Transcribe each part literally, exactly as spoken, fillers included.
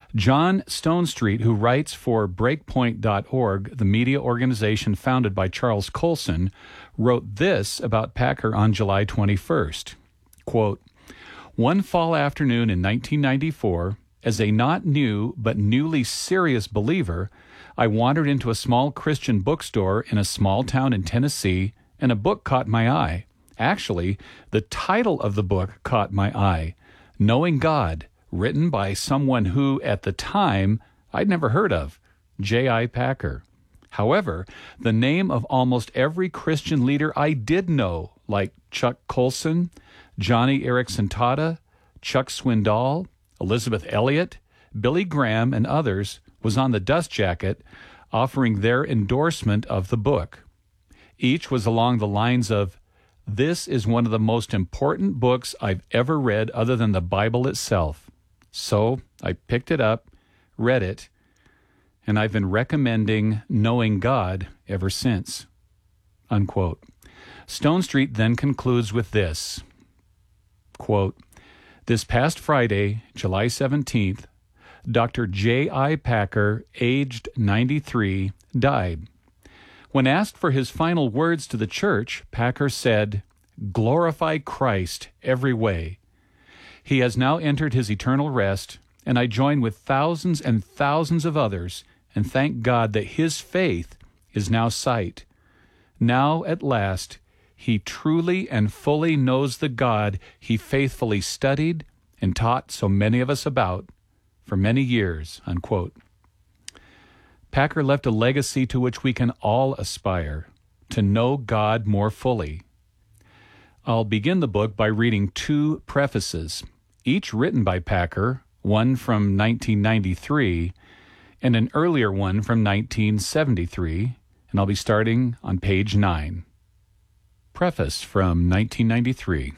John Stonestreet, who writes for Breakpoint dot org, the media organization founded by Charles Colson, wrote this about Packer on July twenty-first. Quote, "One fall afternoon in nineteen ninety-four, as a not new but newly serious believer, I wandered into a small Christian bookstore in a small town in Tennessee, and a book caught my eye. Actually, the title of the book caught my eye, Knowing God, written by someone who, at the time, I'd never heard of, J I. Packer. However, the name of almost every Christian leader I did know, like Chuck Colson, Johnny Erickson Tata, Chuck Swindoll, Elizabeth Elliot, Billy Graham, and others, was on the dust jacket, offering their endorsement of the book. Each was along the lines of, 'This is one of the most important books I've ever read other than the Bible itself.' So I picked it up, read it, and I've been recommending Knowing God ever since." Unquote. Stonestreet then concludes with this, quote, "This past Friday, July seventeenth, Doctor J I. Packer, aged ninety-three, died. When asked for his final words to the church, Packer said, 'Glorify Christ every way.' He has now entered his eternal rest, and I join with thousands and thousands of others and thank God that his faith is now sight. Now, at last, he truly and fully knows the God he faithfully studied and taught so many of us about for many years." Unquote. Packer left a legacy to which we can all aspire, to know God more fully. I'll begin the book by reading two prefaces, each written by Packer, one from nineteen ninety-three and an earlier one from nineteen seventy-three, and I'll be starting on page nine. Preface from nineteen ninety-three.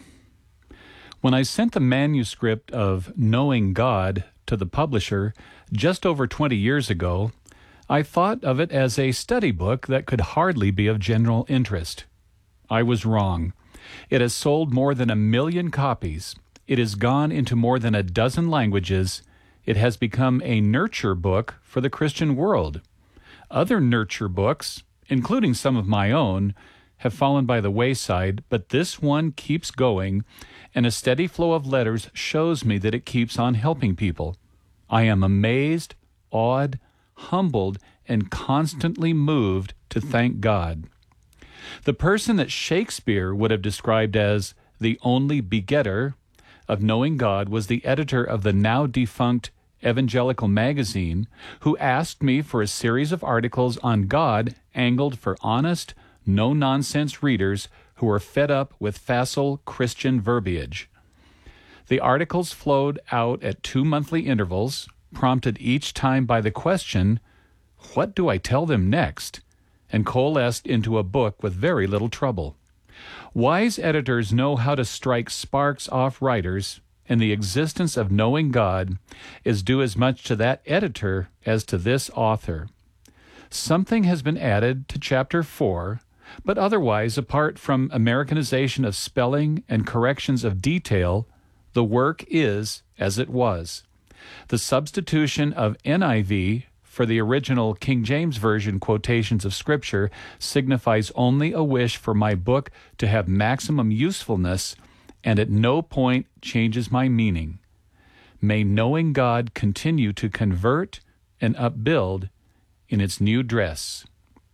When I sent the manuscript of Knowing God to the publisher just over twenty years ago, I thought of it as a study book that could hardly be of general interest. I was wrong. It has sold more than a million copies. It has gone into more than a dozen languages. It has become a nurture book for the Christian world. Other nurture books, including some of my own, have fallen by the wayside, but this one keeps going, and a steady flow of letters shows me that it keeps on helping people. I am amazed, awed, humbled, and constantly moved to thank God. The person that Shakespeare would have described as the only begetter of Knowing God was the editor of the now-defunct Evangelical magazine, who asked me for a series of articles on God angled for honest, no-nonsense readers who were fed up with facile Christian verbiage. The articles flowed out at two monthly intervals, prompted each time by the question, "What do I tell them next?" and coalesced into a book with very little trouble. Wise editors know how to strike sparks off writers, and the existence of Knowing God is due as much to that editor as to this author. Something has been added to Chapter four, but otherwise, apart from Americanization of spelling and corrections of detail, the work is as it was. The substitution of N I V for the original King James Version quotations of Scripture signifies only a wish for my book to have maximum usefulness and at no point changes my meaning. May Knowing God continue to convert and upbuild in its new dress.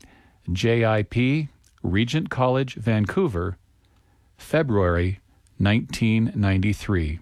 J I P, Regent College, Vancouver, February nineteen ninety-three.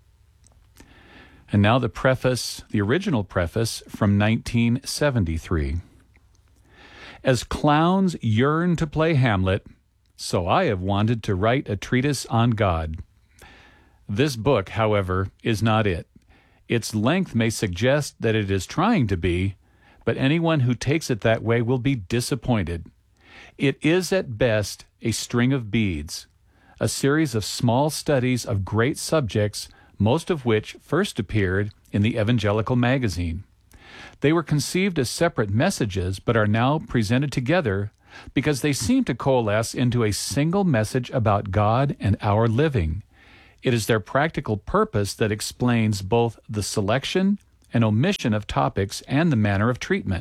And now the preface, the original preface from nineteen seventy-three. As clowns yearn to play Hamlet, so I have wanted to write a treatise on God. This book, however, is not it. Its length may suggest that it is trying to be, but anyone who takes it that way will be disappointed. It is at best a string of beads, a series of small studies of great subjects, most of which first appeared in the Evangelical magazine. They were conceived as separate messages, but are now presented together because they seem to coalesce into a single message about God and our living. It is their practical purpose that explains both the selection and omission of topics and the manner of treatment.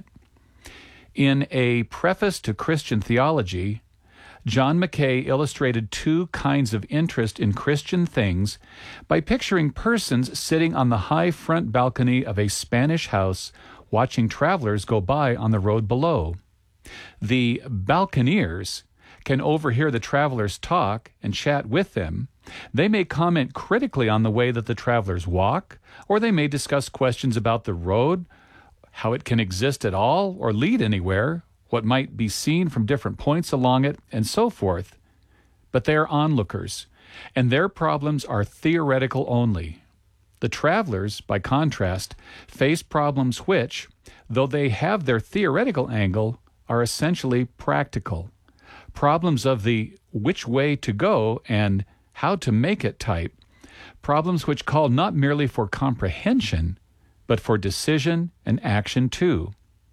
In a preface to Christian theology, John Mackay illustrated two kinds of interest in Christian things by picturing persons sitting on the high front balcony of a Spanish house watching travelers go by on the road below. The balconeers can overhear the travelers talk and chat with them. They may comment critically on the way that the travelers walk, or they may discuss questions about the road, how it can exist at all or lead anywhere, what might be seen from different points along it, and so forth. But they are onlookers, and their problems are theoretical only. The travelers, by contrast, face problems which, though they have their theoretical angle, are essentially practical. Problems of the which way to go and how to make it type. Problems which call not merely for comprehension, but for decision and action too.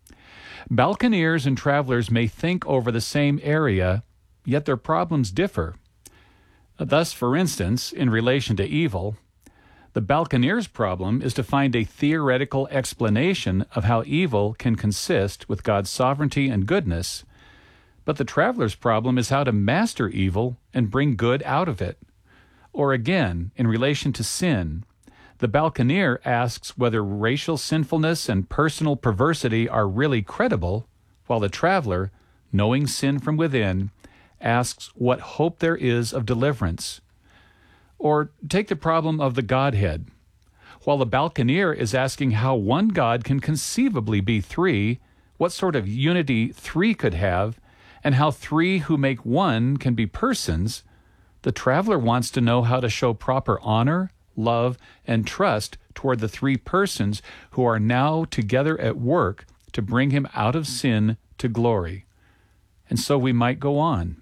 Balconeers and travelers may think over the same area, yet their problems differ. Thus, for instance, in relation to evil, the balconeer's problem is to find a theoretical explanation of how evil can consist with God's sovereignty and goodness, but the traveler's problem is how to master evil and bring good out of it. Or again, in relation to sin, the balconeer asks whether racial sinfulness and personal perversity are really credible, while the traveler, knowing sin from within, asks what hope there is of deliverance. Or take the problem of the Godhead. While the balconeer is asking how one God can conceivably be three, what sort of unity three could have, and how three who make one can be persons, the traveler wants to know how to show proper honor, love, and trust toward the three persons who are now together at work to bring him out of sin to glory. And so we might go on.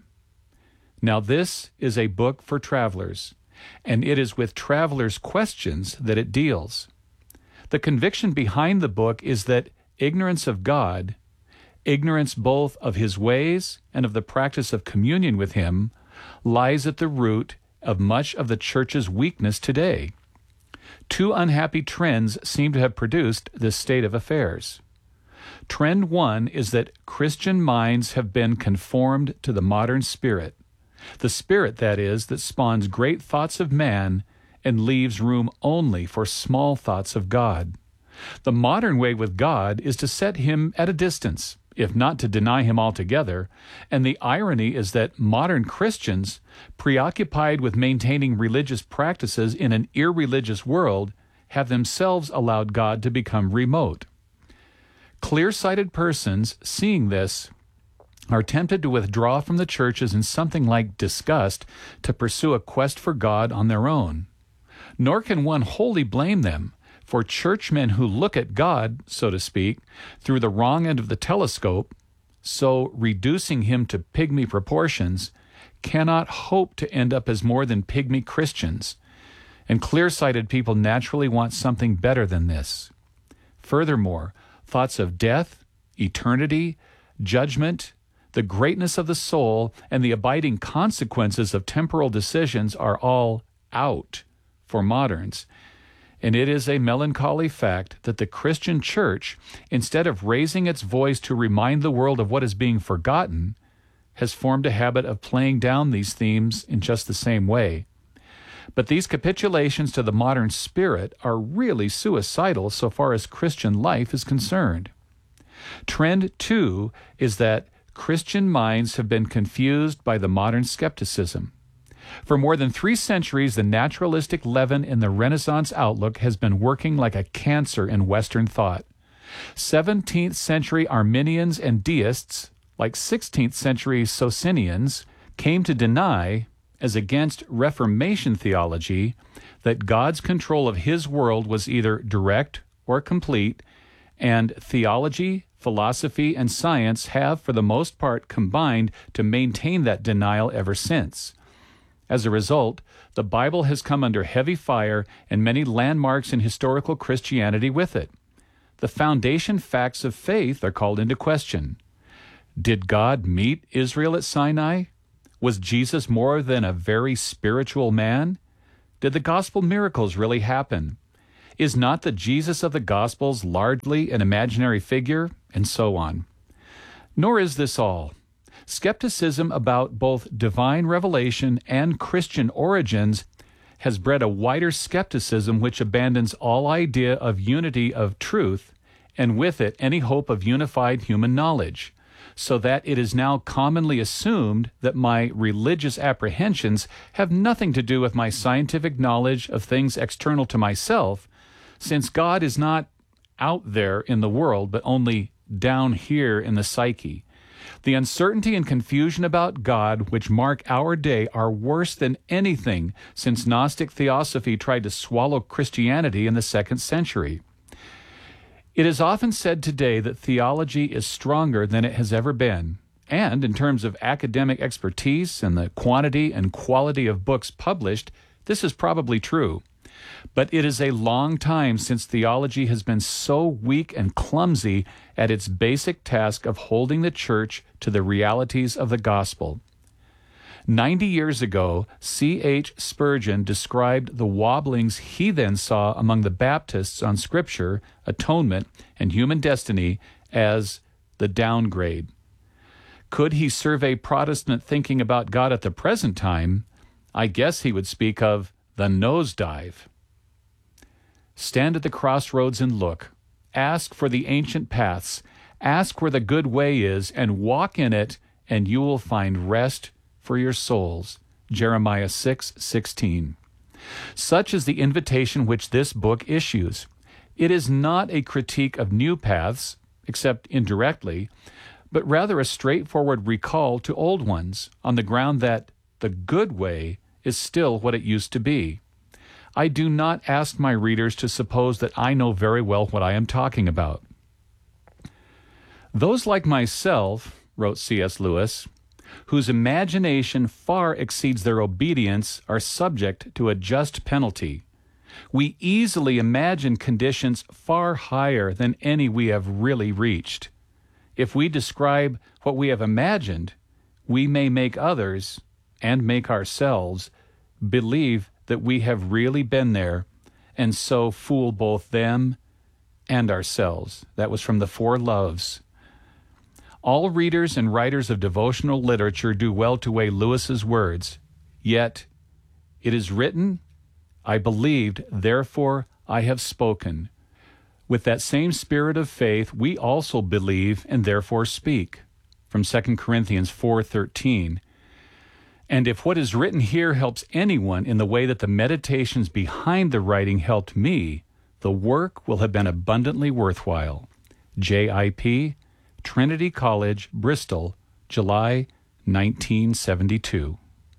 Now this is a book for travelers, and it is with travelers' questions that it deals. The conviction behind the book is that ignorance of God, ignorance both of his ways and of the practice of communion with him, lies at the root of much of the church's weakness today. Two unhappy trends seem to have produced this state of affairs. Trend one is that Christian minds have been conformed to the modern spirit, the spirit, that is, that spawns great thoughts of man and leaves room only for small thoughts of God. The modern way with God is to set him at a distance, if not to deny him altogether, and the irony is that modern Christians, preoccupied with maintaining religious practices in an irreligious world, have themselves allowed God to become remote. Clear-sighted persons, seeing this, are tempted to withdraw from the churches in something like disgust to pursue a quest for God on their own. Nor can one wholly blame them, for churchmen who look at God, so to speak, through the wrong end of the telescope, so reducing him to pygmy proportions, cannot hope to end up as more than pygmy Christians. And clear-sighted people naturally want something better than this. Furthermore, thoughts of death, eternity, judgment, the greatness of the soul, and the abiding consequences of temporal decisions are all out for moderns. And it is a melancholy fact that the Christian church, instead of raising its voice to remind the world of what is being forgotten, has formed a habit of playing down these themes in just the same way. But these capitulations to the modern spirit are really suicidal so far as Christian life is concerned. Trend two is that Christian minds have been confused by the modern skepticism. For more than three centuries, the naturalistic leaven in the Renaissance outlook has been working like a cancer in Western thought. seventeenth century Arminians and deists, like sixteenth century Socinians, came to deny, as against Reformation theology, that God's control of his world was either direct or complete, and theology, philosophy, and science have, for the most part, combined to maintain that denial ever since. As a result, the Bible has come under heavy fire and many landmarks in historical Christianity with it. The foundation facts of faith are called into question. Did God meet Israel at Sinai? Was Jesus more than a very spiritual man? Did the gospel miracles really happen? Is not the Jesus of the Gospels largely an imaginary figure? And so on. Nor is this all. Skepticism about both divine revelation and Christian origins has bred a wider skepticism which abandons all idea of unity of truth, and with it any hope of unified human knowledge, so that it is now commonly assumed that my religious apprehensions have nothing to do with my scientific knowledge of things external to myself, since God is not out there in the world, but only down here in the psyche. The uncertainty and confusion about God which mark our day are worse than anything since Gnostic theosophy tried to swallow Christianity in the second century. It is often said today that theology is stronger than it has ever been, and in terms of academic expertise and the quantity and quality of books published, this is probably true. But it is a long time since theology has been so weak and clumsy at its basic task of holding the church to the realities of the gospel. Ninety years ago, C H Spurgeon described the wobblings he then saw among the Baptists on Scripture, atonement, and human destiny as the downgrade. Could he survey Protestant thinking about God at the present time, I guess he would speak of the nosedive. Stand at the crossroads and look. Ask for the ancient paths. Ask where the good way is, and walk in it, and you will find rest for your souls. Jeremiah six sixteen. Such is the invitation which this book issues. It is not a critique of new paths, except indirectly, but rather a straightforward recall to old ones, on the ground that the good way is still what it used to be. I do not ask my readers to suppose that I know very well what I am talking about. Those like myself, wrote C S Lewis, whose imagination far exceeds their obedience are subject to a just penalty. We easily imagine conditions far higher than any we have really reached. If we describe what we have imagined, we may make others, and make ourselves, believe that we have really been there, and so fool both them and ourselves. That was from the Four Loves. All readers and writers of devotional literature do well to weigh Lewis's words. Yet, it is written, I believed, therefore I have spoken. With that same spirit of faith, we also believe and therefore speak. From Second Corinthians four thirteen. And if what is written here helps anyone in the way that the meditations behind the writing helped me, the work will have been abundantly worthwhile. J I P, Trinity College, Bristol, July nineteen seventy-two.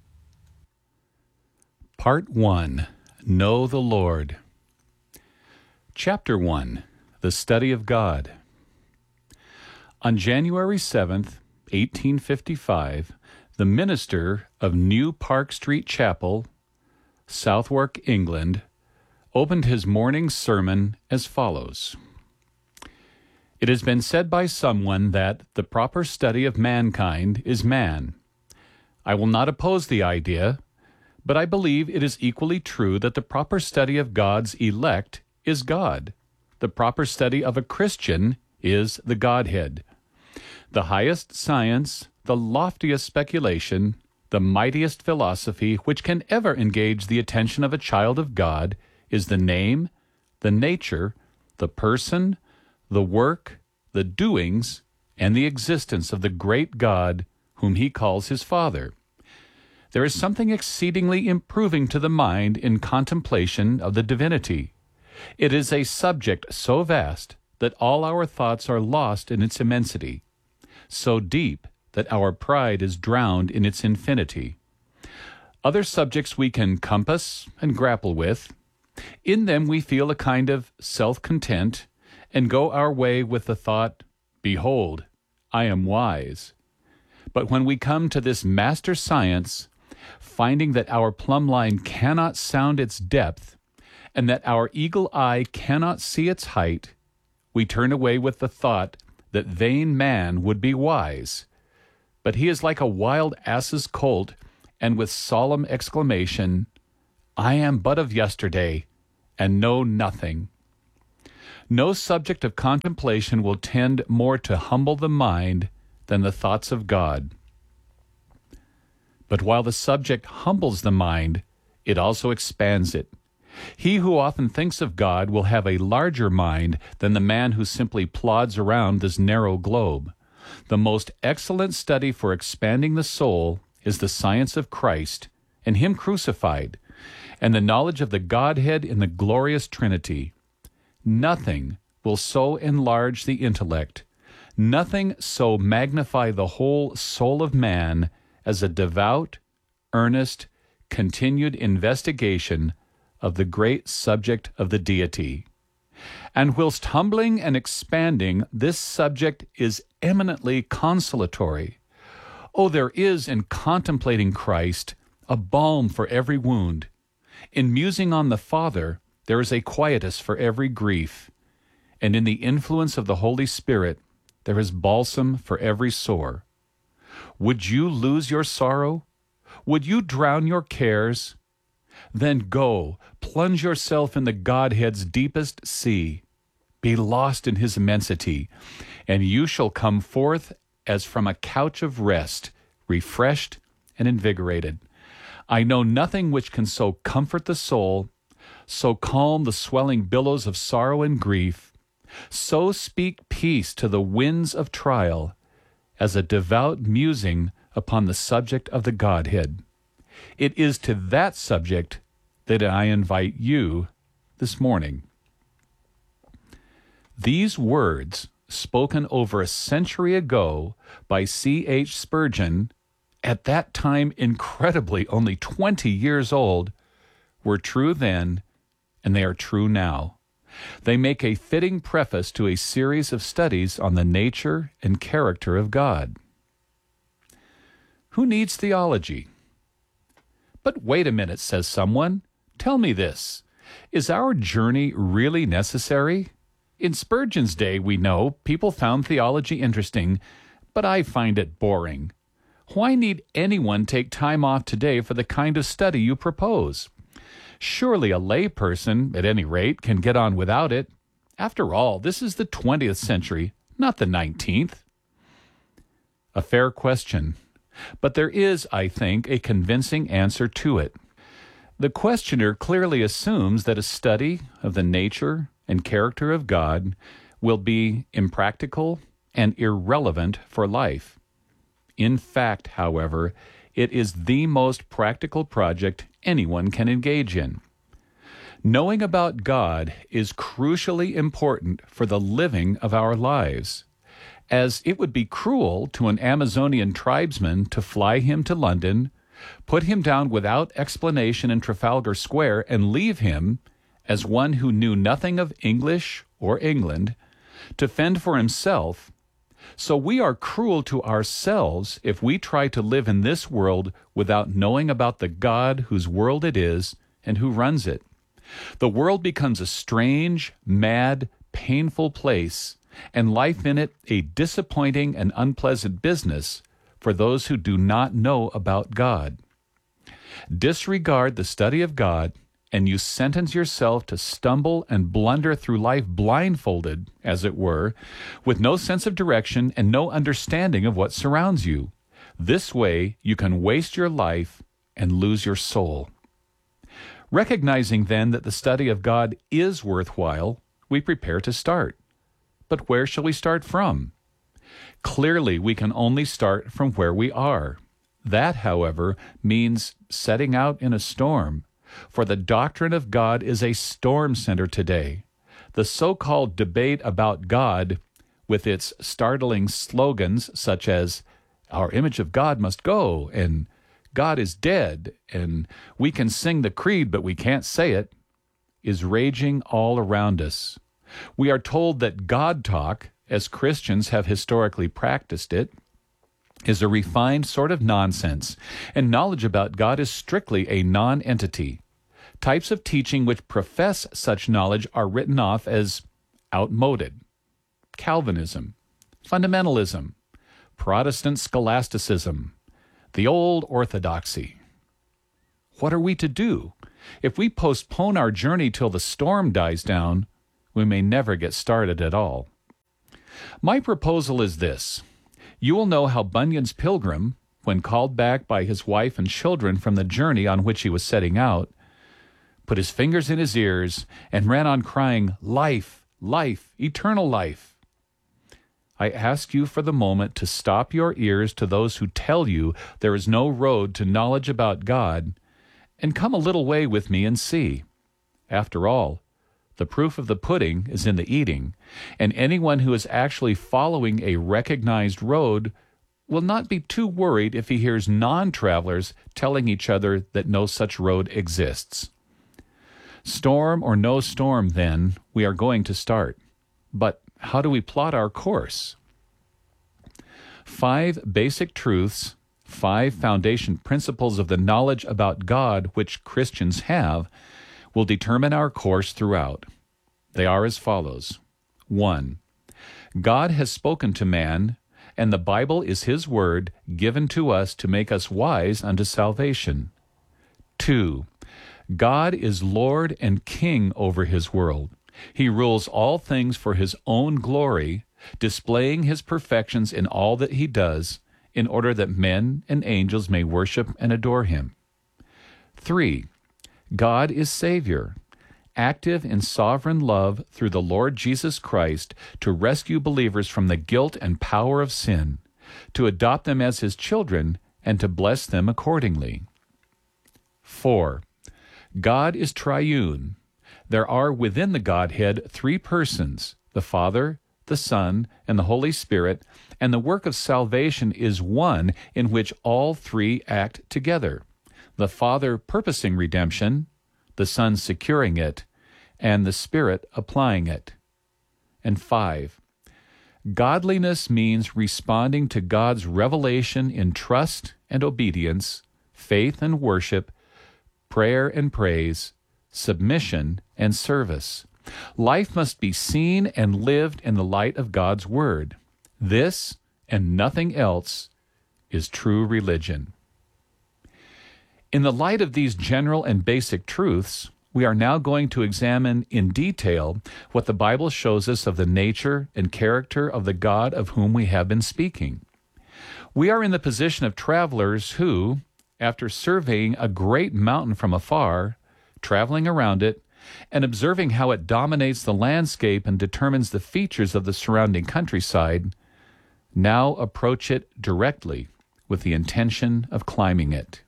Part one. Know the Lord. Chapter one. The Study of God. On January seventh, eighteen fifty-five, the minister of New Park Street Chapel, Southwark, England, opened his morning sermon as follows. It has been said by someone that the proper study of mankind is man. I will not oppose the idea, but I believe it is equally true that the proper study of God's elect is God. The proper study of a Christian is the Godhead. The highest science, the loftiest speculation, the mightiest philosophy which can ever engage the attention of a child of God is the name, the nature, the person, the work, the doings, and the existence of the great God whom he calls his Father. There is something exceedingly improving to the mind in contemplation of the divinity. It is a subject so vast that all our thoughts are lost in its immensity, so deep that our pride is drowned in its infinity. Other subjects we can compass and grapple with. In them we feel a kind of self-content and go our way with the thought, Behold, I am wise. But when we come to this master science, finding that our plumb line cannot sound its depth, and that our eagle eye cannot see its height, we turn away with the thought that vain man would be wise. But he is like a wild ass's colt, and with solemn exclamation, I am but of yesterday, and know nothing. No subject of contemplation will tend more to humble the mind than the thoughts of God. But while the subject humbles the mind, it also expands it. He who often thinks of God will have a larger mind than the man who simply plods around this narrow globe. The most excellent study for expanding the soul is the science of Christ and Him crucified, and the knowledge of the Godhead in the glorious Trinity. Nothing will so enlarge the intellect, nothing so magnify the whole soul of man as a devout, earnest, continued investigation of the great subject of the deity. And whilst humbling and expanding, this subject is eminently consolatory. Oh, there is in contemplating Christ a balm for every wound. In musing on the Father, there is a quietus for every grief. And in the influence of the Holy Spirit, there is balsam for every sore. Would you lose your sorrow? Would you drown your cares? Then go, plunge yourself in the Godhead's deepest sea. Be lost in His immensity, and you shall come forth as from a couch of rest, refreshed and invigorated. I know nothing which can so comfort the soul, so calm the swelling billows of sorrow and grief, so speak peace to the winds of trial, as a devout musing upon the subject of the Godhead. It is to that subject that I invite you this morning. These words, spoken over a century ago by C H Spurgeon, at that time incredibly only twenty years old, were true then, and they are true now. They make a fitting preface to a series of studies on the nature and character of God. Who needs theology? But wait a minute, says someone. Tell me this. Is our journey really necessary? In Spurgeon's day, we know, people found theology interesting, but I find it boring. Why need anyone take time off today for the kind of study you propose? Surely a layperson, at any rate, can get on without it. After all, this is the twentieth century, not the nineteenth. A fair question. But there is, I think, a convincing answer to it. The questioner clearly assumes that a study of the nature and character of God will be impractical and irrelevant for life. In fact, however, it is the most practical project anyone can engage in. Knowing about God is crucially important for the living of our lives, as it would be cruel to an Amazonian tribesman to fly him to London, put him down without explanation in Trafalgar Square, and leave him, as one who knew nothing of English or England, to fend for himself. So we are cruel to ourselves if we try to live in this world without knowing about the God whose world it is and who runs it. The world becomes a strange, mad, painful place, and life in it a disappointing and unpleasant business for those who do not know about God. Disregard the study of God, and you sentence yourself to stumble and blunder through life blindfolded, as it were, with no sense of direction and no understanding of what surrounds you. This way, you can waste your life and lose your soul. Recognizing then that the study of God is worthwhile, we prepare to start. But where shall we start from? Clearly, we can only start from where we are. That, however, means setting out in a storm. For the doctrine of God is a storm center today. The so-called debate about God, with its startling slogans such as, "Our image of God must go," and "God is dead," and "We can sing the creed, but we can't say it," is raging all around us. We are told that God talk, as Christians have historically practiced it, is a refined sort of nonsense, and knowledge about God is strictly a non-entity. Types of teaching which profess such knowledge are written off as outmoded. Calvinism, fundamentalism, Protestant scholasticism, the old orthodoxy. What are we to do? If we postpone our journey till the storm dies down, we may never get started at all. My proposal is this. You will know how Bunyan's pilgrim, when called back by his wife and children from the journey on which he was setting out, put his fingers in his ears and ran on crying, "Life, life, eternal life." I ask you for the moment to stop your ears to those who tell you there is no road to knowledge about God, and come a little way with me and see. After all, the proof of the pudding is in the eating, and anyone who is actually following a recognized road will not be too worried if he hears non-travelers telling each other that no such road exists. Storm or no storm, then, we are going to start. But how do we plot our course? Five basic truths, five foundation principles of the knowledge about God which Christians have, will determine our course throughout. They are as follows. One, God has spoken to man, and the Bible is His word given to us to make us wise unto salvation. Two, God is Lord and King over His world. He rules all things for His own glory, displaying His perfections in all that He does, in order that men and angels may worship and adore Him. Three, God is Savior, active in sovereign love through the Lord Jesus Christ to rescue believers from the guilt and power of sin, to adopt them as His children, and to bless them accordingly. Four, God is triune. There are within the Godhead three persons, the Father, the Son, and the Holy Spirit, and the work of salvation is one in which all three act together, the Father purposing redemption, the Son securing it, and the Spirit applying it. And five, godliness means responding to God's revelation in trust and obedience, faith and worship, prayer and praise, submission and service. Life must be seen and lived in the light of God's Word. This, and nothing else, is true religion. In the light of these general and basic truths, we are now going to examine in detail what the Bible shows us of the nature and character of the God of whom we have been speaking. We are in the position of travelers who, after surveying a great mountain from afar, traveling around it, and observing how it dominates the landscape and determines the features of the surrounding countryside, now approach it directly with the intention of climbing it.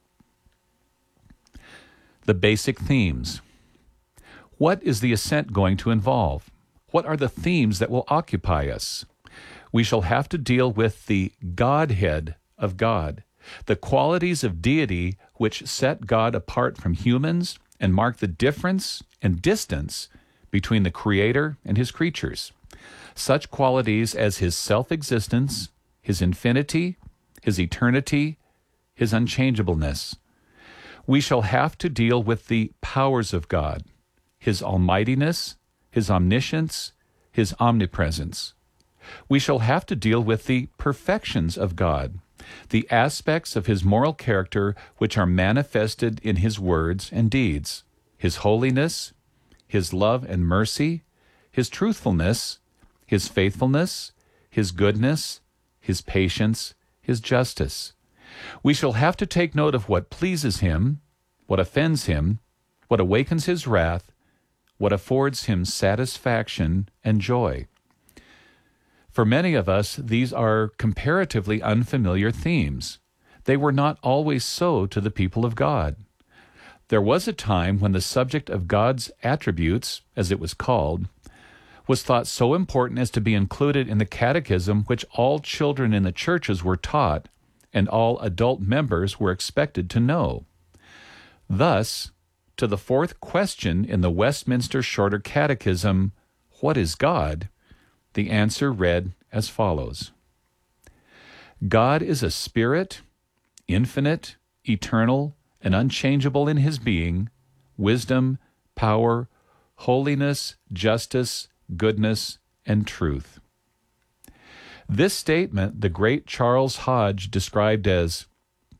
The basic themes. What is the ascent going to involve? What are the themes that will occupy us? We shall have to deal with the Godhead of God, the qualities of deity which set God apart from humans and mark the difference and distance between the Creator and His creatures. Such qualities as His self-existence, His infinity, His eternity, His unchangeableness. We shall have to deal with the powers of God, His almightiness, His omniscience, His omnipresence. We shall have to deal with the perfections of God, the aspects of His moral character which are manifested in His words and deeds, His holiness, His love and mercy, His truthfulness, His faithfulness, His goodness, His patience, His justice. We shall have to take note of what pleases Him, what offends Him, what awakens His wrath, what affords Him satisfaction and joy. For many of us, these are comparatively unfamiliar themes. They were not always so to the people of God. There was a time when the subject of God's attributes, as it was called, was thought so important as to be included in the catechism which all children in the churches were taught and all adult members were expected to know. Thus, to the fourth question in the Westminster Shorter Catechism, "What is God?" the answer read as follows. God is a spirit, infinite, eternal, and unchangeable in His being, wisdom, power, holiness, justice, goodness, and truth. This statement the great Charles Hodge described as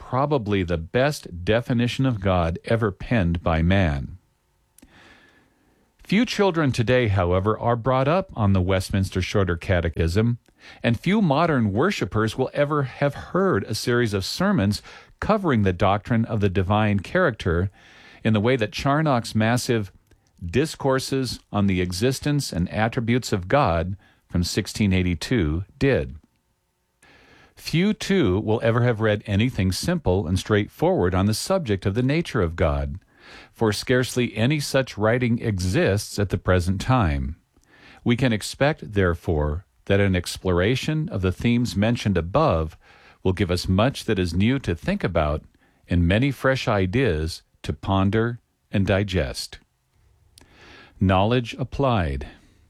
probably the best definition of God ever penned by man. Few children today, however, are brought up on the Westminster Shorter Catechism, and few modern worshipers will ever have heard a series of sermons covering the doctrine of the divine character in the way that Charnock's massive Discourses on the Existence and Attributes of God from sixteen eighty-two did. Few, too, will ever have read anything simple and straightforward on the subject of the nature of God, for scarcely any such writing exists at the present time. We can expect, therefore, that an exploration of the themes mentioned above will give us much that is new to think about and many fresh ideas to ponder and digest. Knowledge applied.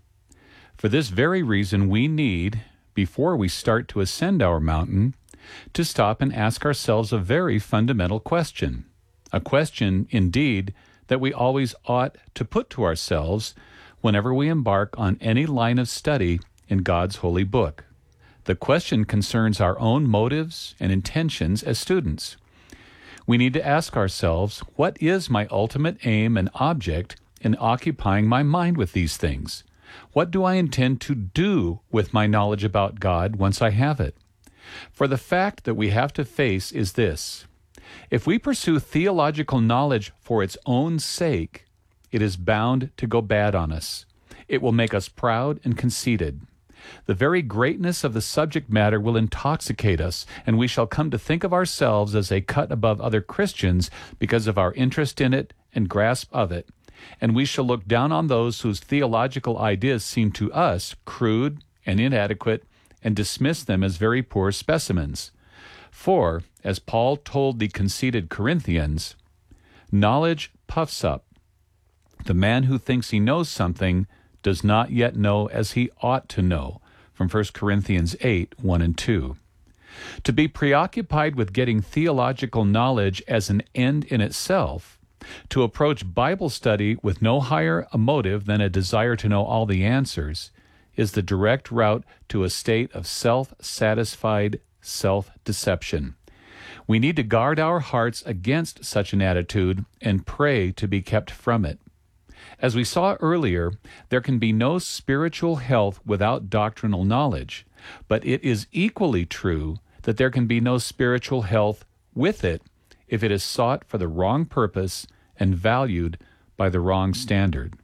For this very reason, we need, before we start to ascend our mountain, to stop and ask ourselves a very fundamental question. A question, indeed, that we always ought to put to ourselves whenever we embark on any line of study in God's holy book. The question concerns our own motives and intentions as students. We need to ask ourselves, what is my ultimate aim and object in occupying my mind with these things? What do I intend to do with my knowledge about God once I have it? For the fact that we have to face is this: if we pursue theological knowledge for its own sake, it is bound to go bad on us. It will make us proud and conceited. The very greatness of the subject matter will intoxicate us, and we shall come to think of ourselves as a cut above other Christians because of our interest in it and grasp of it, and we shall look down on those whose theological ideas seem to us crude and inadequate and dismiss them as very poor specimens. For, as Paul told the conceited Corinthians, knowledge puffs up. The man who thinks he knows something does not yet know as he ought to know, from First Corinthians eight, one and two. To be preoccupied with getting theological knowledge as an end in itself, to approach Bible study with no higher a motive than a desire to know all the answers, is the direct route to a state of self-satisfied self-deception. We need to guard our hearts against such an attitude and pray to be kept from it. As we saw earlier, there can be no spiritual health without doctrinal knowledge, but it is equally true that there can be no spiritual health with it if it is sought for the wrong purpose and valued by the wrong standard.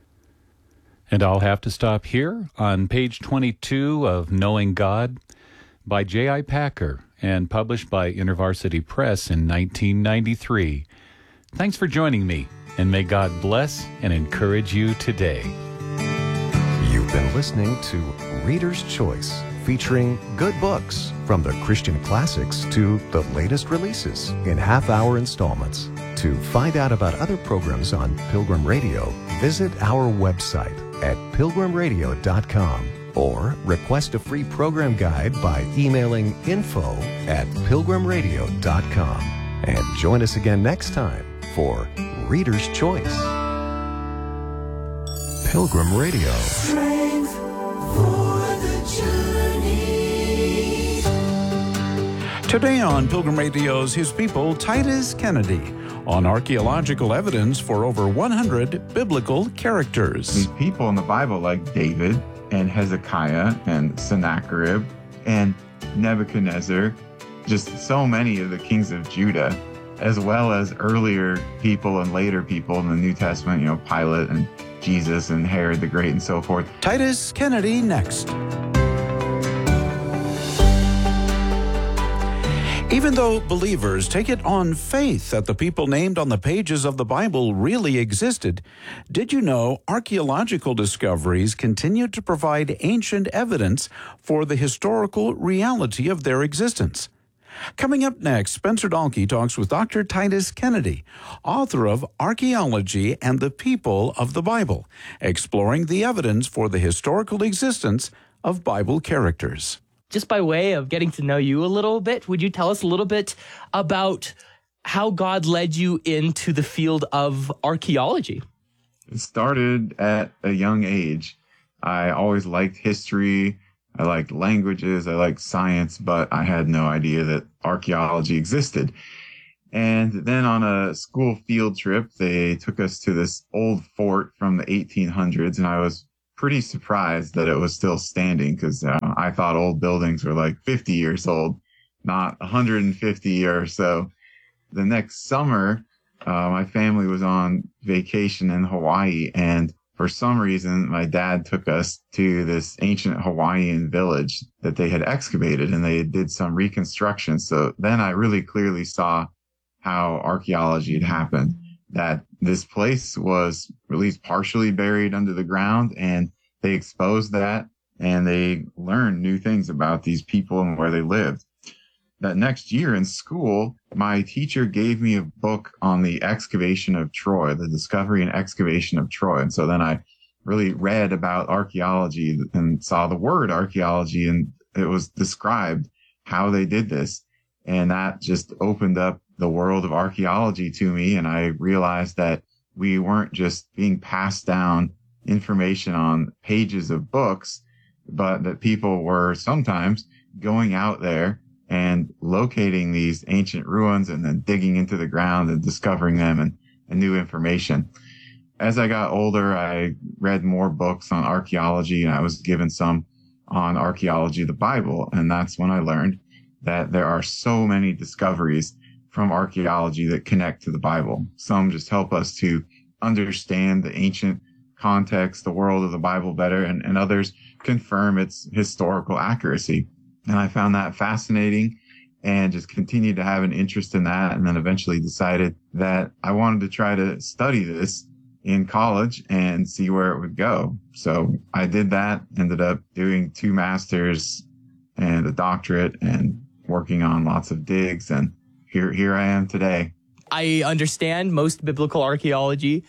And I'll have to stop here on page twenty-two of Knowing God by J I Packer and published by InterVarsity Press in nineteen ninety-three. Thanks for joining me, and may God bless and encourage you today. You've been listening to Reader's Choice, featuring good books from the Christian classics to the latest releases in half-hour installments. To find out about other programs on Pilgrim Radio, visit our website at pilgrim radio dot com or request a free program guide by emailing info at pilgrim radio dot com. And join us again next time for Reader's Choice. Pilgrim Radio. Strength for the journey. Today on Pilgrim Radio's His People, Titus Kennedy, on archaeological evidence for over one hundred biblical characters. These people in the Bible like David and Hezekiah and Sennacherib and Nebuchadnezzar, just so many of the kings of Judah, as well as earlier people and later people in the New Testament, you know, Pilate and Jesus and Herod the Great and so forth. Titus Kennedy next. Even though believers take it on faith that the people named on the pages of the Bible really existed, did you know archaeological discoveries continue to provide ancient evidence for the historical reality of their existence? Coming up next, Spencer Dahlke talks with Doctor Titus Kennedy, author of Archaeology and the People of the Bible, exploring the evidence for the historical existence of Bible characters. Just by way of getting to know you a little bit, would you tell us a little bit about how God led you into the field of archaeology? It started at a young age. I always liked history, I liked languages, I liked science, but I had no idea that archaeology existed. And then on a school field trip, they took us to this old fort from the eighteen hundreds, and I was pretty surprised that it was still standing because uh, I thought old buildings were like fifty years old, not one hundred fifty or so. The next summer, uh, my family was on vacation in Hawaii, and for some reason, my dad took us to this ancient Hawaiian village that they had excavated, and they did some reconstruction. So then I really clearly saw how archaeology had happened, that this place was at least partially buried under the ground, and they exposed that, and they learned new things about these people and where they lived. That next year in school, my teacher gave me a book on the excavation of Troy, the discovery and excavation of Troy. And so then I really read about archaeology and saw the word archaeology, and it was described how they did this. And that just opened up the world of archaeology to me. And I realized that we weren't just being passed down information on pages of books, but that people were sometimes going out there and locating these ancient ruins and then digging into the ground and discovering them and, and new information. As I got older, I read more books on archaeology, and I was given some on archaeology of the Bible. And that's when I learned that there are so many discoveries from archaeology that connect to the Bible. Some just help us to understand the ancient context, the world of the Bible better, and, and others confirm its historical accuracy. And I found that fascinating and just continued to have an interest in that. And then eventually decided that I wanted to try to study this in college and see where it would go. So I did that, ended up doing two masters and a doctorate and working on lots of digs. And here, here I am today. I understand most biblical archaeology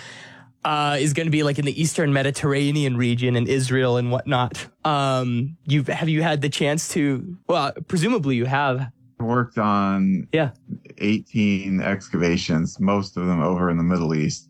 Uh, is going to be like in the Eastern Mediterranean region in Israel and whatnot. Um, you've, have you had the chance to, well, presumably you have. Worked on yeah. eighteen excavations, most of them over in the Middle East.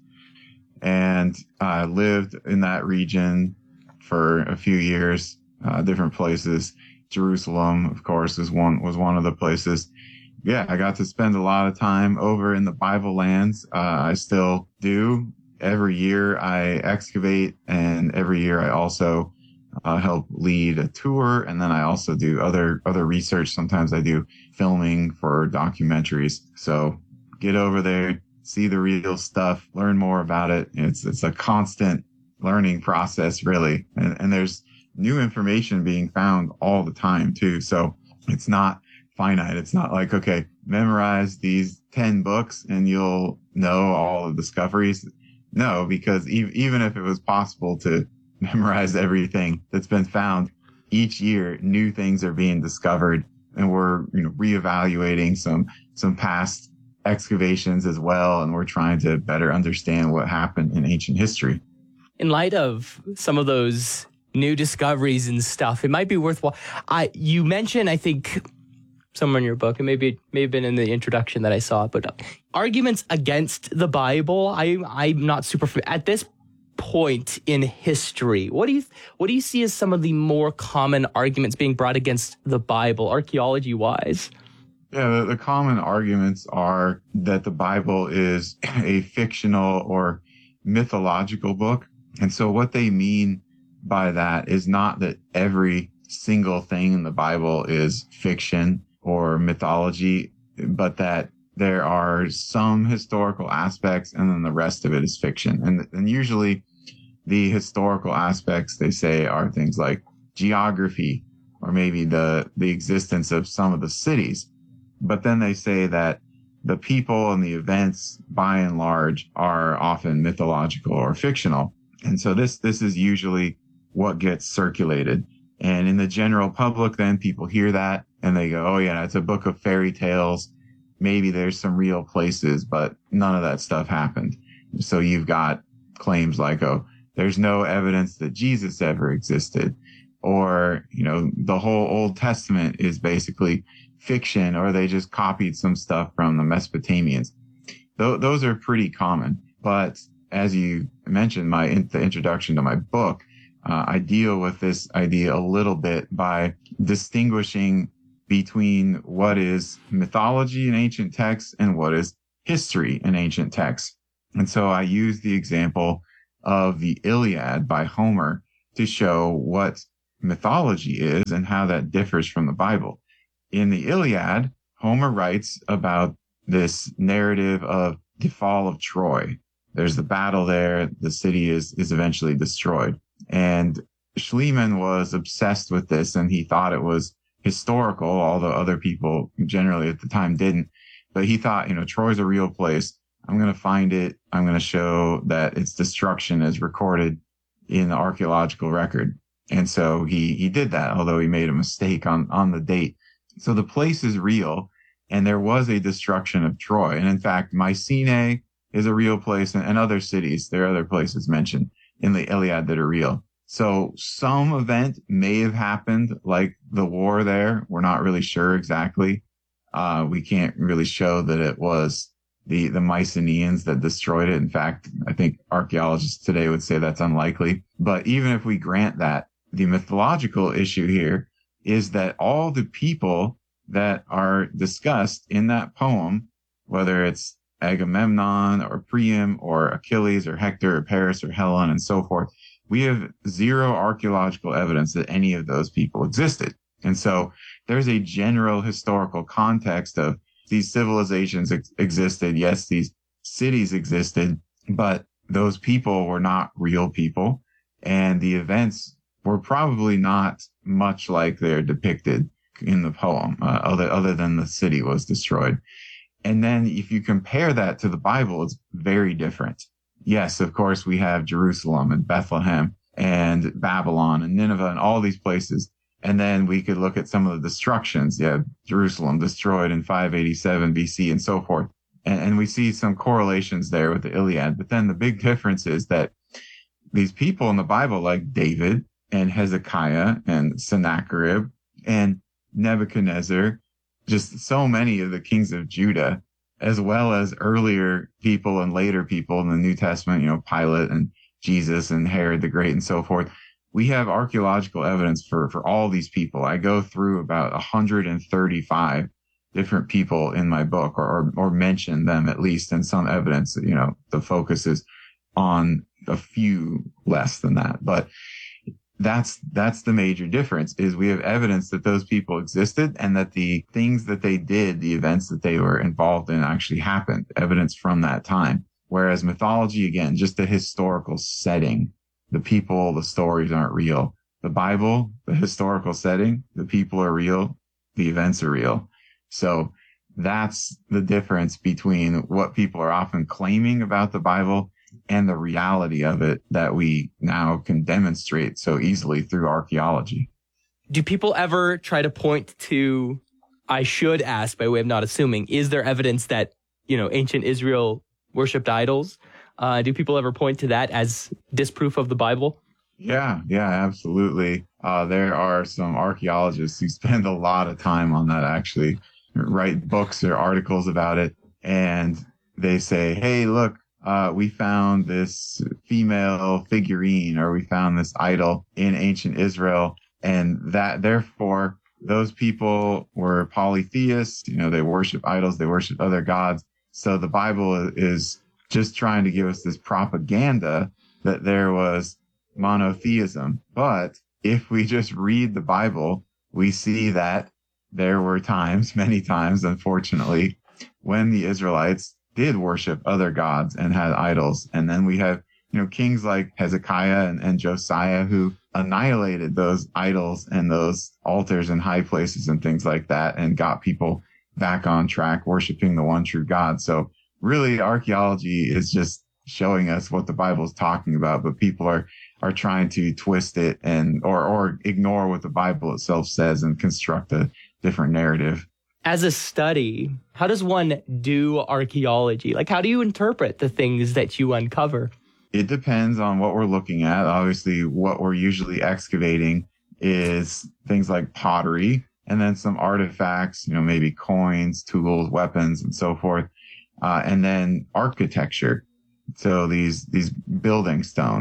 And I lived in that region for a few years, uh, different places. Jerusalem, of course, is one, was one of the places. Yeah, I got to spend a lot of time over in the Bible lands. Uh, I still do. Every year I excavate, and every year I also uh, help lead a tour. And then I also do other, other research. Sometimes I do filming for documentaries. So get over there, see the real stuff, learn more about it. It's, it's a constant learning process, really. And, and there's new information being found all the time too. So it's not finite. It's not like, okay, memorize these ten books and you'll know all the discoveries. No, because e- even if it was possible to memorize everything that's been found, each year new things are being discovered, and we're, you know, reevaluating some some past excavations as well, and we're trying to better understand what happened in ancient history. In light of some of those new discoveries and stuff, it might be worthwhile. I you mentioned, I think, somewhere in your book, and maybe it may have been in the introduction that I saw, but uh, arguments against the Bible. I, I'm not super at this point in history. What do you what do you see as some of the more common arguments being brought against the Bible, archaeology wise? Yeah, the, the common arguments are that the Bible is a fictional or mythological book, and so what they mean by that is not that every single thing in the Bible is fiction or mythology, but that there are some historical aspects and then the rest of it is fiction. And, and usually the historical aspects, they say, are things like geography or maybe the, the existence of some of the cities. But then they say that the people and the events, by and large, are often mythological or fictional. And so this, this is usually what gets circulated. And in the general public, then people hear that and they go, oh yeah, it's a book of fairy tales. Maybe there's some real places, but none of that stuff happened. So you've got claims like, oh, there's no evidence that Jesus ever existed. Or, you know, the whole Old Testament is basically fiction, or they just copied some stuff from the Mesopotamians. Th- those are pretty common. But as you mentioned, my in- the introduction to my book, Uh, I deal with this idea a little bit by distinguishing between what is mythology in ancient texts and what is history in ancient texts. And so I use the example of the Iliad by Homer to show what mythology is and how that differs from the Bible. In the Iliad, Homer writes about this narrative of the fall of Troy. There's the battle there. The city is, is eventually destroyed. And Schliemann was obsessed with this, and he thought it was historical, although other people generally at the time didn't. But he thought, you know, Troy's a real place. I'm going to find it. I'm going to show that its destruction is recorded in the archaeological record. And so he, he did that, although he made a mistake on, on the date. So the place is real, and there was a destruction of Troy. And in fact, Mycenae is a real place, and, and other cities. There are other places mentioned in the Iliad that are real. So some event may have happened, like the war there. We're not really sure exactly. Uh, we can't really show that it was the, the Mycenaeans that destroyed it. In fact, I think archaeologists today would say that's unlikely. But even if we grant that, the mythological issue here is that all the people that are discussed in that poem, whether it's Agamemnon or Priam or Achilles or Hector or Paris or Helen and so forth, we have zero archaeological evidence that any of those people existed. And so there's a general historical context of these civilizations ex- existed. Yes, these cities existed, but those people were not real people. And the events were probably not much like they're depicted in the poem, uh, other, other than the city was destroyed. And then if you compare that to the Bible, it's very different. Yes, of course, we have Jerusalem and Bethlehem and Babylon and Nineveh and all these places. And then we could look at some of the destructions. Yeah, Jerusalem destroyed in five eighty-seven B C and so forth. And, and we see some correlations there with the Iliad. But then the big difference is that these people in the Bible, like David and Hezekiah and Sennacherib and Nebuchadnezzar, just so many of the kings of Judah, as well as earlier people and later people in the New Testament, you know, Pilate and Jesus and Herod the Great and so forth. We have archaeological evidence for, for all these people. I go through about one hundred thirty-five different people in my book, or, or, or mention them at least in some evidence. You know, the focus is on a few less than that, but That's, that's the major difference, is we have evidence that those people existed and that the things that they did, the events that they were involved in actually happened, evidence from that time. Whereas mythology, again, just a historical setting. The people, the stories aren't real. The Bible, the historical setting, the people are real, the events are real. So that's the difference between what people are often claiming about the Bible and the reality of it that we now can demonstrate so easily through archaeology. Do people ever try to point to, I should ask by way of not assuming, is there evidence that, you know, ancient Israel worshipped idols? Uh, do people ever point to that as disproof of the Bible? Yeah, yeah, absolutely. Uh, there are some archaeologists who spend a lot of time on that, actually, write books or articles about it. And they say, hey, look, Uh, we found this female figurine, or we found this idol in ancient Israel, and that therefore those people were polytheists. You know, they worship idols, they worship other gods. So the Bible is just trying to give us this propaganda that there was monotheism. But if we just read the Bible, we see that there were times, many times, unfortunately, when the Israelites did worship other gods and had idols. And then we have, you know, kings like Hezekiah and, and Josiah who annihilated those idols and those altars and high places and things like that and got people back on track worshiping the one true God. So really archaeology is just showing us what the Bible is talking about, but people are, are trying to twist it and, or, or ignore what the Bible itself says and construct a different narrative. As a study, how does one do archaeology? Like, how do you interpret the things that you uncover? It depends on what we're looking at. Obviously, what we're usually excavating is things like pottery and then some artifacts, you know, maybe coins, tools, weapons, and so forth. Uh, and then architecture. So these, these building stones.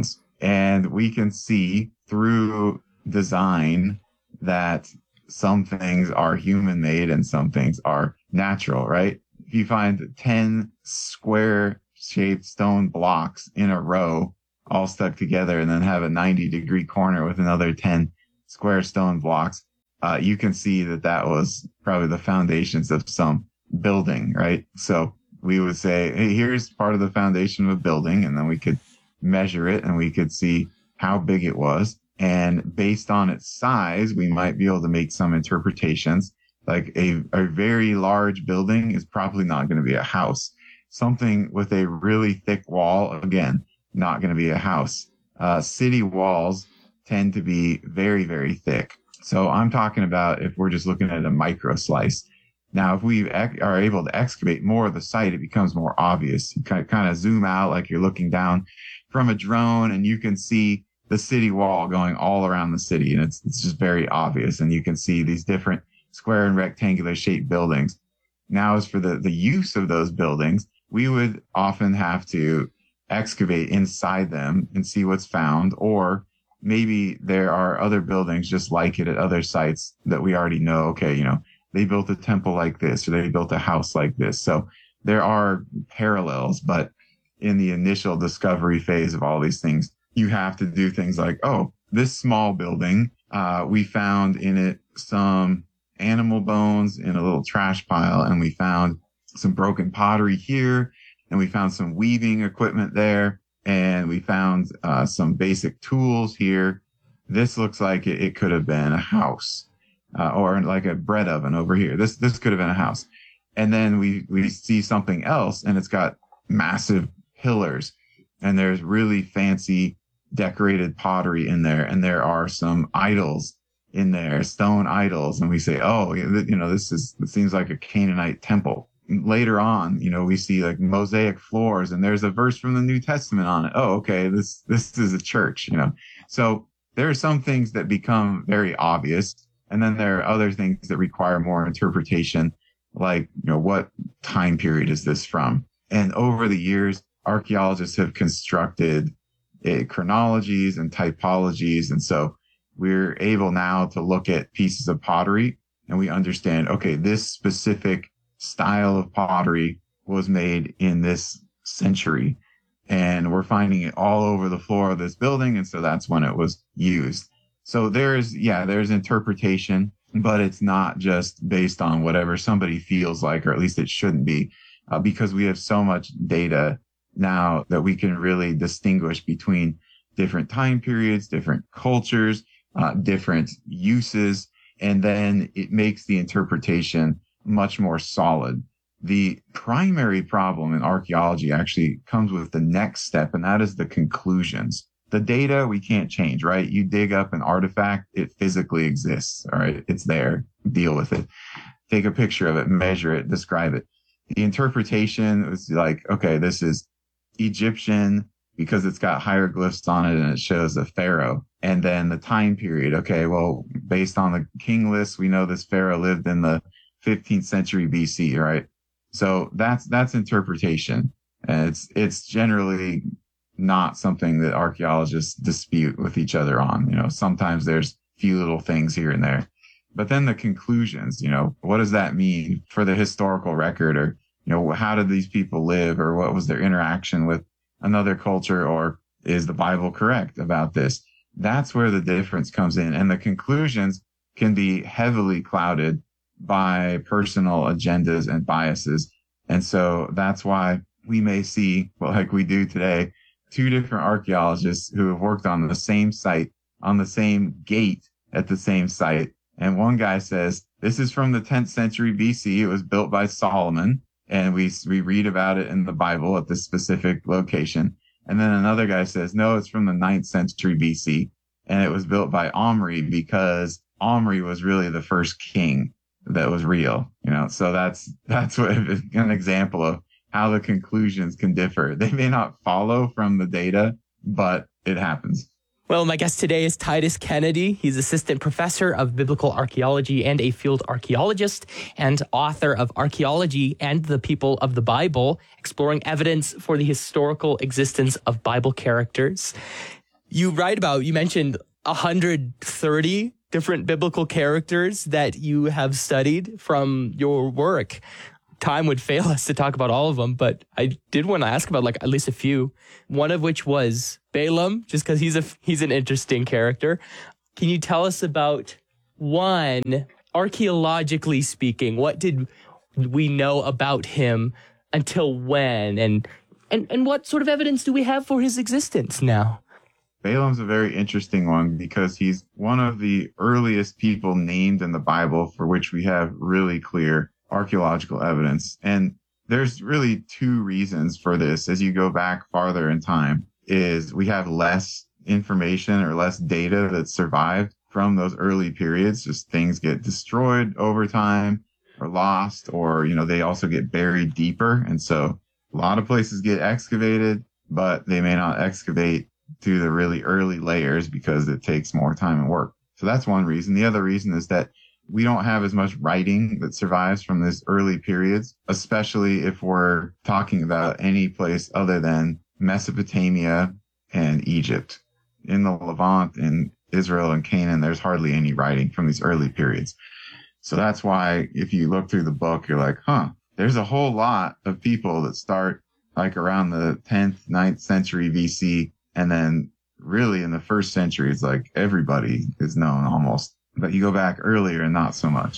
And we can see through design that some things are human made and some things are natural, right? If you find ten square shaped stone blocks in a row, all stuck together, and then have a ninety degree corner with another ten square stone blocks, uh, you can see that that was probably the foundations of some building, right? So we would say, hey, here's part of the foundation of a building, and then we could measure it and we could see how big it was. And based on its size, we might be able to make some interpretations. Like a, a very large building is probably not going to be a house. Something with a really thick wall, again, not going to be a house. Uh, city walls tend to be very, very thick. So I'm talking about if we're just looking at a micro slice. Now, if we ec- are able to excavate more of the site, it becomes more obvious. You kind of, kind of zoom out like you're looking down from a drone, and you can see the city wall going all around the city. And it's, it's just very obvious. And you can see these different square and rectangular shaped buildings. Now, as for the, the use of those buildings, we would often have to excavate inside them and see what's found, or maybe there are other buildings just like it at other sites that we already know, okay, you know, they built a temple like this, or they built a house like this. So there are parallels, but in the initial discovery phase of all these things, you have to do things like, oh, this small building, uh, we found in it some animal bones in a little trash pile, and we found some broken pottery here, and we found some weaving equipment there, and we found uh, some basic tools here. This looks like it, it could have been a house, uh, or like a bread oven over here. This this could have been a house. And then we, we see something else, and it's got massive pillars, and there's really fancy decorated pottery in there, and there are some idols in there, stone idols, and we say, oh, you know, this is, it seems like a Canaanite temple. Later on, you know, we see like mosaic floors, and there's a verse from the New Testament on it. Oh, okay, this this is a church, you know. So there are some things that become very obvious, and then there are other things that require more interpretation, like, you know, what time period is this from? And over the years, archaeologists have constructed uh, chronologies and typologies, and so we're able now to look at pieces of pottery, and we understand, okay, this specific style of pottery was made in this century, and we're finding it all over the floor of this building, and so that's when it was used. So there's, yeah, there's interpretation, but it's not just based on whatever somebody feels like, or at least it shouldn't be, uh, because we have so much data now that we can really distinguish between different time periods, different cultures, uh, different uses, and then it makes the interpretation much more solid. The primary problem in archaeology actually comes with the next step, and that is the conclusions. The data we can't change, right? You dig up an artifact, it physically exists, all right? It's there, deal with it. Take a picture of it, measure it, describe it. The interpretation was like, okay, this is Egyptian because it's got hieroglyphs on it and it shows a pharaoh. And then the time period, okay, well, based on the king list, we know this pharaoh lived in the fifteenth century B C, right? So that's that's interpretation. And it's it's generally not something that archaeologists dispute with each other on. You know, sometimes there's few little things here and there. But then the conclusions, you know, what does that mean for the historical record? Or, you know, how did these people live? Or what was their interaction with another culture? Or is the Bible correct about this? That's where the difference comes in. And the conclusions can be heavily clouded by personal agendas and biases. And so that's why we may see, well, like we do today, two different archaeologists who have worked on the same site, on the same gate at the same site. And one guy says, this is from the tenth century B C. It was built by Solomon. And we, we read about it in the Bible at this specific location. And then another guy says, no, it's from the ninth century B C. And it was built by Omri because Omri was really the first king that was real, you know. So that's, that's what an example of how the conclusions can differ. They may not follow from the data, but it happens. Well, my guest today is Titus Kennedy. He's assistant professor of biblical archaeology and a field archaeologist and author of Archaeology and the People of the Bible, exploring evidence for the historical existence of Bible characters. You write about, you mentioned one hundred thirty different biblical characters that you have studied from your work. Time would fail us to talk about all of them, but I did want to ask about like at least a few. One of which was Balaam, just because he's a he's an interesting character. Can you tell us about one, archaeologically speaking, what did we know about him until when, and and and what sort of evidence do we have for his existence now? Balaam's a very interesting one because he's one of the earliest people named in the Bible for which we have really clear archaeological evidence. And there's really two reasons for this as you go back farther in time, is we have less information or less data that survived from those early periods. Just things get destroyed over time or lost, or, you know, they also get buried deeper. And so a lot of places get excavated, but they may not excavate to the really early layers because it takes more time and work. So that's one reason. The other reason is that we don't have as much writing that survives from these early periods, especially if we're talking about any place other than Mesopotamia and Egypt. In the Levant, in Israel and Canaan, there's hardly any writing from these early periods. So that's why if you look through the book, you're like, huh, there's a whole lot of people that start like around the tenth, ninth century B C. And then really in the first century, it's like everybody is known almost. But you go back earlier and not so much.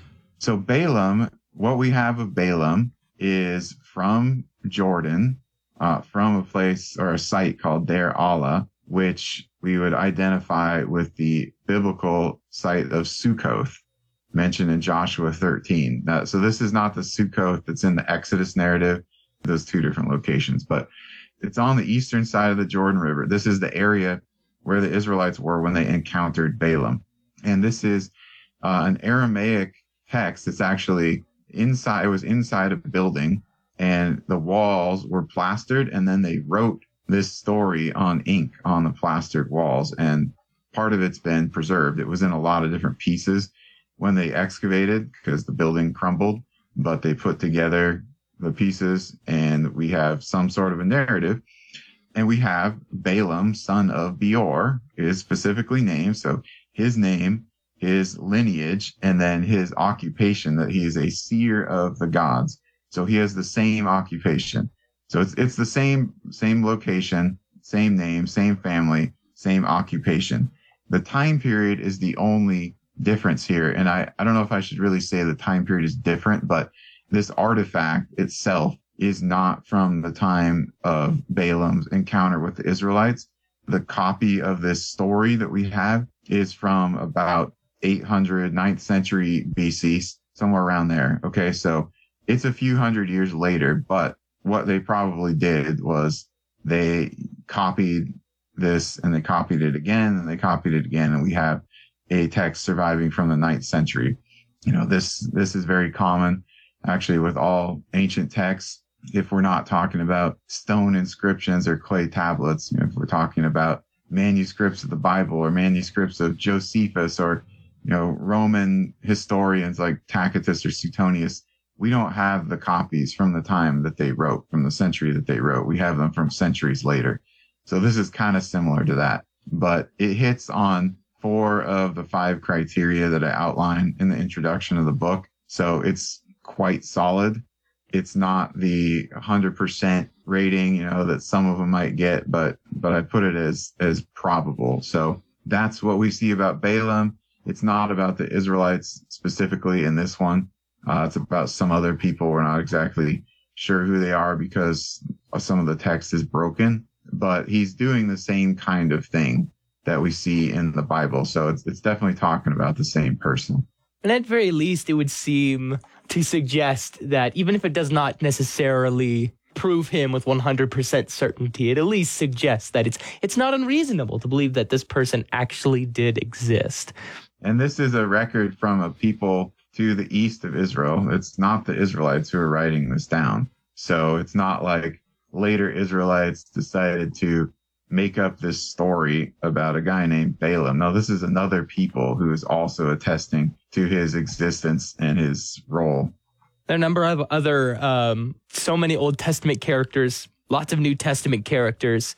So Balaam, what we have of Balaam is from Jordan, uh, from a place or a site called Deir Allah, which we would identify with the biblical site of Sukkoth, mentioned in Joshua thirteen. Now, so this is not the Sukkoth that's in the Exodus narrative, those two different locations, but it's on the eastern side of the Jordan River. This is the area where the Israelites were when they encountered Balaam. And this is uh, an Aramaic text. It's actually inside, it was inside a building, and the walls were plastered, and then they wrote this story on ink on the plastered walls, and part of it's been preserved. It was in a lot of different pieces when they excavated because the building crumbled, but they put together the pieces, and we have some sort of a narrative. And we have Balaam, son of Beor, is specifically named. So his name, his lineage, and then his occupation, that he is a seer of the gods. So he has the same occupation. So it's it's the same same location, same name, same family, same occupation. The time period is the only difference here. And I, I don't know if I should really say the time period is different, but this artifact itself is not from the time of Balaam's encounter with the Israelites. The copy of this story that we have is from about eight hundred, ninth century B C, somewhere around there. Okay, so it's a few hundred years later, but what they probably did was they copied this and they copied it again and they copied it again, and we have a text surviving from the ninth century. You know, this this is very common actually with all ancient texts. If we're not talking about stone inscriptions or clay tablets, you know, if we're talking about manuscripts of the Bible or manuscripts of Josephus or, you know, Roman historians like Tacitus or Suetonius, we don't have the copies from the time that they wrote, from the century that they wrote. We have them from centuries later. So this is kind of similar to that, but it hits on four of the five criteria that I outline in the introduction of the book. So it's quite solid. It's not the one hundred percent rating, you know, that some of them might get, but but I put it as as probable. So that's what we see about Balaam. It's not about the Israelites specifically in this one. Uh, it's about some other people. We're not exactly sure who they are because some of the text is broken, but he's doing the same kind of thing that we see in the Bible. So it's it's definitely talking about the same person. And at very least, it would seem to suggest that even if it does not necessarily prove him with one hundred percent certainty, it at least suggests that it's it's not unreasonable to believe that this person actually did exist. And this is a record from a people to the east of Israel. It's not the Israelites who are writing this down. So it's not like later Israelites decided to make up this story about a guy named Balaam. No, this is another people who is also attesting to his existence and his role. There are a number of other, um, so many Old Testament characters, lots of New Testament characters.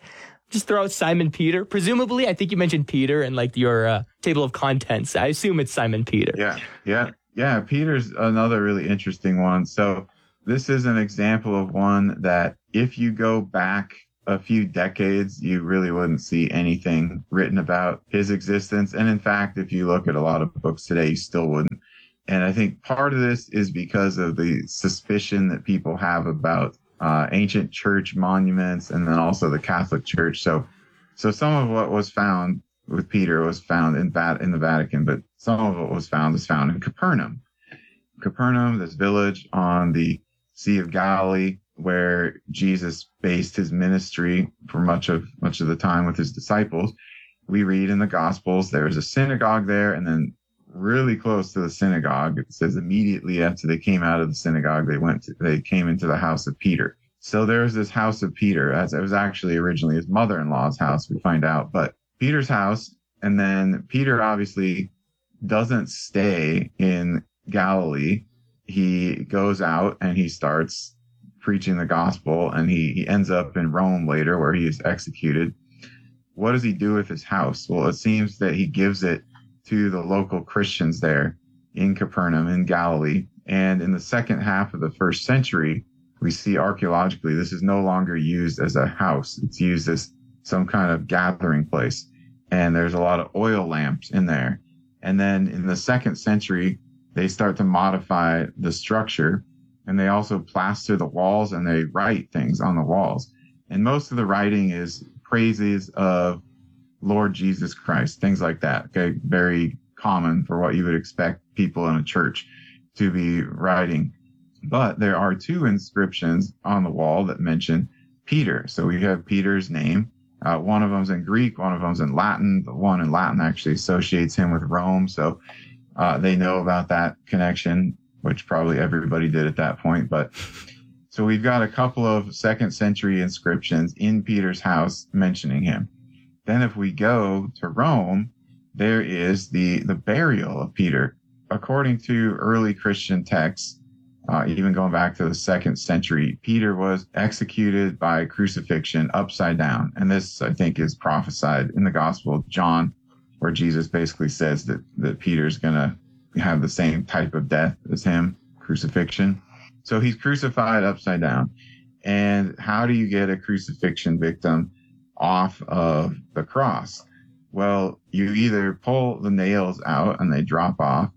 just throw out Simon Peter? Presumably, I think you mentioned Peter in like your uh, table of contents. I assume it's Simon Peter. Yeah, yeah, yeah. Peter's another really interesting one. So this is an example of one that if you go back a few decades, you really wouldn't see anything written about his existence. And in fact, if you look at a lot of books today, you still wouldn't. And I think part of this is because of the suspicion that people have about uh, ancient church monuments and then also the Catholic Church. So, so some of what was found with Peter was found in, Vat- in the Vatican, but some of what was found is found in Capernaum. Capernaum, this village on the Sea of Galilee, where Jesus based his ministry for much of much of the time with his disciples. We read in the Gospels there was a synagogue there, and then really close to the synagogue, it says immediately after they came out of the synagogue, they went to, they came into the house of Peter. So there was this house of Peter, as it was actually originally his mother-in-law's house, we find out, but Peter's house. And then Peter obviously doesn't stay in Galilee. He goes out and he starts preaching the gospel, and he, he ends up in Rome later, where he is executed. What does he do with his house? Well, it seems that he gives it to the local Christians there in Capernaum in Galilee. And in the second half of the first century, we see archaeologically this is no longer used as a house. It's used as some kind of gathering place. And there's a lot of oil lamps in there. And then in the second century, they start to modify the structure, and they also plaster the walls and they write things on the walls. And most of the writing is praises of Lord Jesus Christ, things like that. Okay. Very common for what you would expect people in a church to be writing. But there are two inscriptions on the wall that mention Peter. So we have Peter's name. Uh, one of them's in Greek, one of them's in Latin. The one in Latin actually associates him with Rome. So uh, they know about that connection, which probably everybody did at that point. But so we've got a couple of second century inscriptions in Peter's house mentioning him. Then if we go to Rome, there is the, the burial of Peter. According to early Christian texts, uh, even going back to the second century, Peter was executed by crucifixion upside down. And this, I think, is prophesied in the Gospel of John, where Jesus basically says that, that Peter's going to have the same type of death as him, crucifixion. So he's crucified upside down. And how do you get a crucifixion victim off of the cross? Well, you either pull the nails out and they drop off,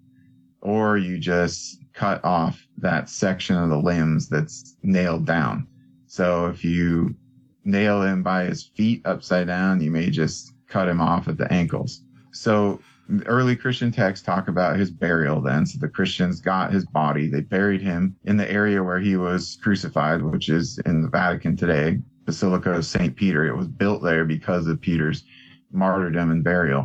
or you just cut off that section of the limbs that's nailed down. So if you nail him by his feet upside down, you may just cut him off at the ankles. So early Christian texts talk about his burial then. So the Christians got his body. They buried him in the area where he was crucified, which is in the Vatican today, Basilica of Saint Peter. It was built there because of Peter's martyrdom and burial.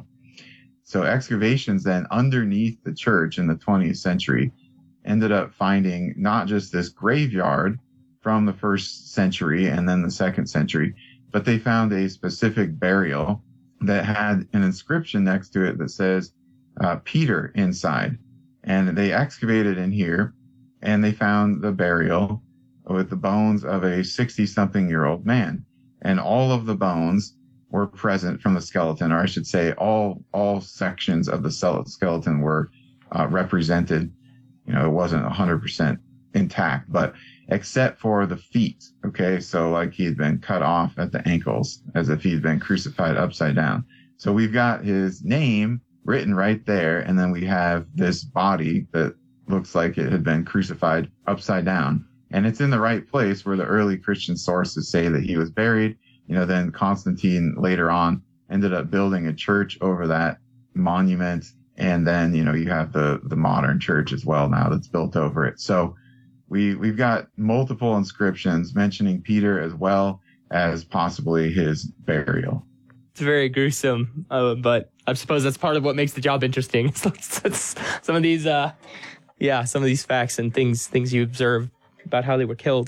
So excavations then underneath the church in the twentieth century ended up finding not just this graveyard from the first century and then the second century, but they found a specific burial that had an inscription next to it that says uh, Peter inside. And they excavated in here and they found the burial with the bones of a sixty-something-year-old man. And all of the bones were present from the skeleton, or I should say all all sections of the skeleton were uh, represented. You know, it wasn't one hundred percent intact, but except for the feet. Okay, so like he had been cut off at the ankles as if he'd been crucified upside down. So we've got his name written right there, and then we have this body that looks like it had been crucified upside down. And it's in the right place where the early Christian sources say that he was buried. You know, then Constantine later on ended up building a church over that monument. And then, you know, you have the, the modern church as well now that's built over it. So we, we've got multiple inscriptions mentioning Peter as well as possibly his burial. It's very gruesome, uh, but I suppose that's part of what makes the job interesting. It's, it's some of these, uh, yeah, some of these facts and things, things you observe about how they were killed.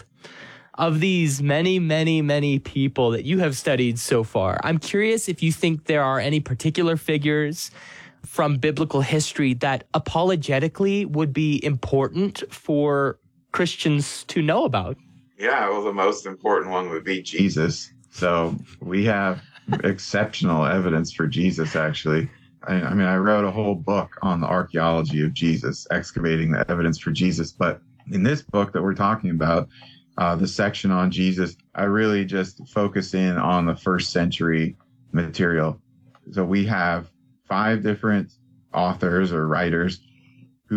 Of these many, many, many people that you have studied so far, I'm curious if you think there are any particular figures from biblical history that apologetically would be important for Christians to know about. Yeah, well, the most important one would be Jesus. So we have exceptional evidence for Jesus, actually. I, I mean, I wrote a whole book on the archaeology of Jesus, excavating the evidence for Jesus. But in this book that we're talking about, uh, the section on Jesus, I really just focus in on the first century material. So we have five different authors or writers